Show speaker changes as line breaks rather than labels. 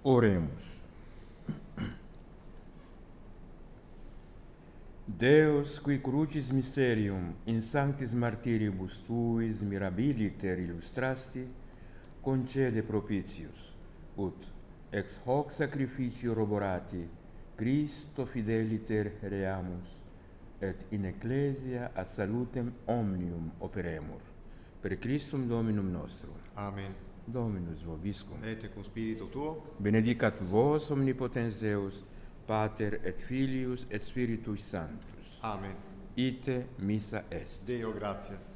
Oremos. Deus, qui crucis mysterium in sanctis martiribus tuis mirabiliter illustrasti, concede propitius, ut ex hoc sacrificio roborati Christo fideliter reamus, et in ecclesia ad salutem omnium operemur. Per Christum Dominum nostrum.
Amen.
Dominus vobiscum.
Et cum spiritu tuo.
Benedicat vos omnipotens Deus, Pater et Filius et Spiritus Sanctus.
Amen.
Ite missa est.
Deo gratia.